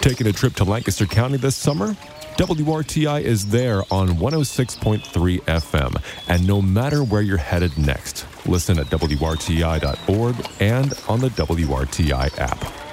Taking a trip to Lancaster County this summer? WRTI is there on 106.3 FM. And no matter where you're headed next, listen at WRTI.org and on the WRTI app.